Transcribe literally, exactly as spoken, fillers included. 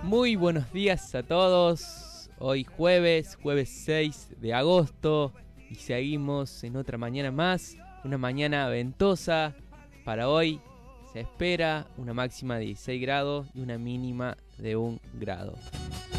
Muy buenos días a todos. Hoy jueves, jueves seis de agosto, y seguimos en otra mañana más, una mañana ventosa. Para hoy se espera una máxima de dieciséis grados y una mínima de un grado.